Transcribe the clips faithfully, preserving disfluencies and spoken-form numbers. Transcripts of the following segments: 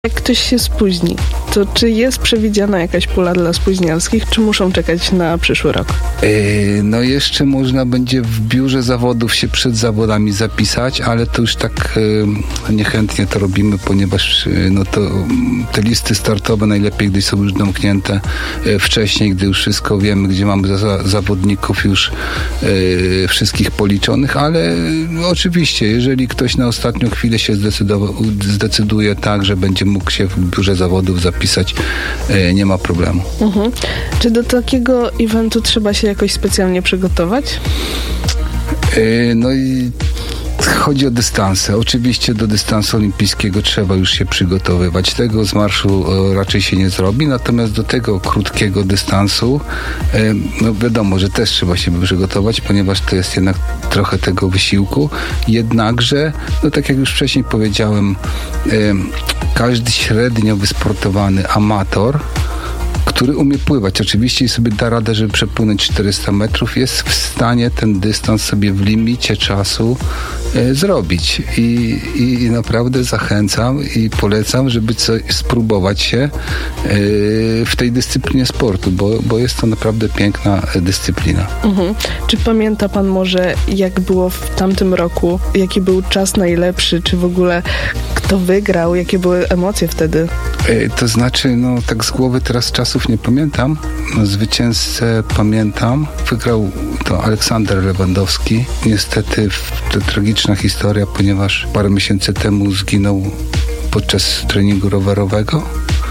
Jak ktoś się spóźni, to czy jest przewidziana jakaś pula dla spóźnialskich, czy muszą czekać na przyszły rok? Yy, no jeszcze można będzie w biurze zawodów się przed zawodami zapisać, ale to już tak yy, niechętnie to robimy, ponieważ yy, no to te listy startowe najlepiej, gdy są już domknięte yy, wcześniej, gdy już wszystko wiemy, gdzie mamy za, za, zawodników już yy, wszystkich policzonych, ale yy, oczywiście, jeżeli ktoś na ostatnią chwilę się zdecyduje tak, że będzie mógł się w biurze zawodów zapisać, yy, nie ma problemu. Mhm. Czy do takiego eventu trzeba się jakoś specjalnie przygotować? Yy, no i chodzi o dystanse. Oczywiście do dystansu olimpijskiego trzeba już się przygotowywać. Tego z marszu e, raczej się nie zrobi, natomiast do tego krótkiego dystansu e, no wiadomo, że też trzeba się przygotować, ponieważ to jest jednak trochę tego wysiłku. Jednakże, no tak jak już wcześniej powiedziałem, e, każdy średnio wysportowany amator, który umie pływać, oczywiście i sobie da radę, żeby przepłynąć czterysta metrów, jest w stanie ten dystans sobie w limicie czasu e, zrobić. I, i, I naprawdę zachęcam i polecam, żeby coś spróbować się e, w tej dyscyplinie sportu, bo, bo jest to naprawdę piękna dyscyplina. Mhm. Czy pamięta pan może, jak było w tamtym roku? Jaki był czas najlepszy? Czy w ogóle kto wygrał? Jakie były emocje wtedy? E, to znaczy, no tak z głowy teraz czasów nie pamiętam. No, zwycięzcę pamiętam. Wygrał to Aleksander Lewandowski. Niestety to tragiczna historia, ponieważ parę miesięcy temu zginął podczas treningu rowerowego.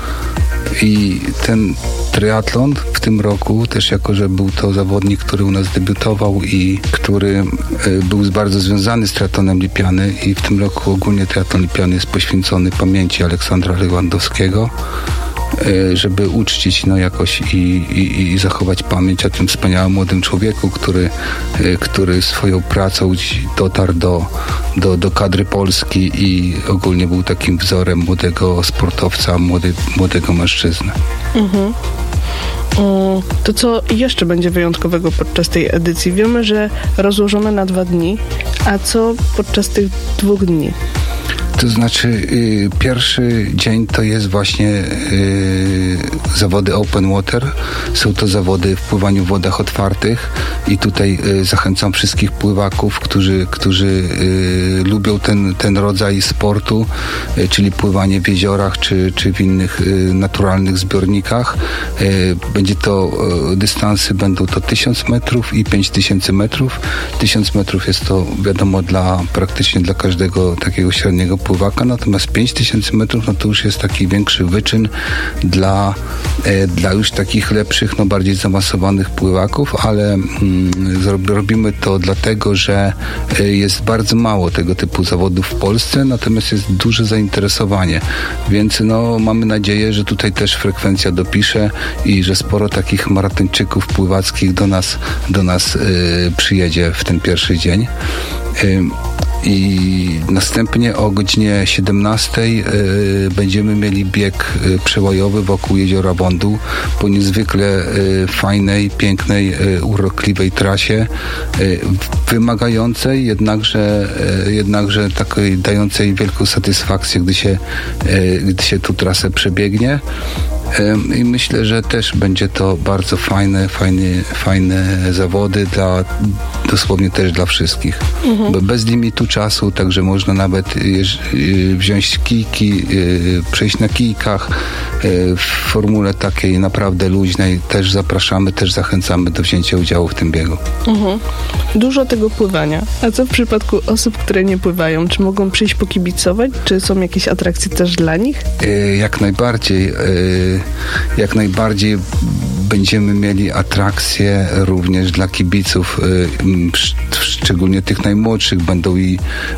I ten triatlon w tym roku, też jako, że był to zawodnik, który u nas debiutował i który y, był bardzo związany z triatlonem Lipiany, i w tym roku ogólnie triatlon Lipiany jest poświęcony pamięci Aleksandra Lewandowskiego, y, żeby uczcić no, jakoś i, i, i zachować pamięć o tym wspaniałym młodym człowieku, który, y, który swoją pracą dotarł do, do, do kadry Polski i ogólnie był takim wzorem młodego sportowca, młody, młodego mężczyzny. Mhm. To co jeszcze będzie wyjątkowego podczas tej edycji? Wiemy, że rozłożone na dwa dni, a co podczas tych dwóch dni? To znaczy y, pierwszy dzień to jest właśnie y, zawody open water. Są to zawody w pływaniu w wodach otwartych i tutaj y, zachęcam wszystkich pływaków, którzy, którzy y, lubią ten, ten rodzaj sportu, y, czyli pływanie w jeziorach czy, czy w innych y, naturalnych zbiornikach. Y, będzie to, y, dystansy będą to tysiąc metrów i pięć tysięcy metrów. tysiąc metrów jest to wiadomo dla praktycznie dla każdego takiego średniego pływaka, natomiast pięć tysięcy metrów no to już jest taki większy wyczyn dla, e, dla już takich lepszych, no bardziej zaawansowanych pływaków, ale mm, robimy to dlatego, że e, jest bardzo mało tego typu zawodów w Polsce, natomiast jest duże zainteresowanie, więc no mamy nadzieję, że tutaj też frekwencja dopisze i że sporo takich maratończyków pływackich do nas, do nas e, przyjedzie w ten pierwszy dzień. E, I następnie o godzinie siedemnastej y, będziemy mieli bieg y, przełajowy wokół Jeziora Wądu po niezwykle y, fajnej, pięknej, y, urokliwej trasie, y, wymagającej, jednakże, y, jednakże takiej dającej wielką satysfakcję, gdy się, y, gdy się tu trasę przebiegnie. I myślę, że też będzie to bardzo fajne, fajne, fajne zawody dla, dosłownie też dla wszystkich. Mhm. Bo bez limitu czasu, także można nawet jeż, wziąć kijki, przejść na kijkach w formule takiej naprawdę luźnej. Też zapraszamy, też zachęcamy do wzięcia udziału w tym biegu. Mhm. Dużo tego pływania. A co w przypadku osób, które nie pływają? Czy mogą przyjść pokibicować? Czy są jakieś atrakcje też dla nich? Jak najbardziej. Jak najbardziej będziemy mieli atrakcje również dla kibiców, szczególnie tych najmłodszych. Będą i,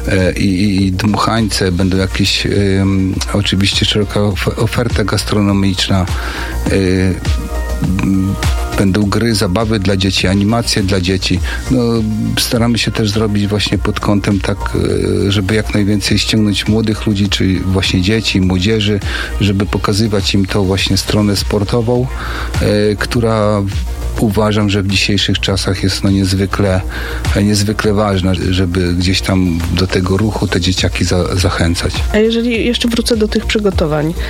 i, i dmuchańce, będą jakieś um, oczywiście szeroka oferta gastronomiczna. będą gry, zabawy dla dzieci, animacje dla dzieci. No, staramy się też zrobić właśnie pod kątem tak, żeby jak najwięcej ściągnąć młodych ludzi, czyli właśnie dzieci, młodzieży, żeby pokazywać im tą właśnie stronę sportową, która uważam, że w dzisiejszych czasach jest no niezwykle, niezwykle ważna, żeby gdzieś tam do tego ruchu te dzieciaki za, zachęcać. A jeżeli jeszcze wrócę do tych przygotowań,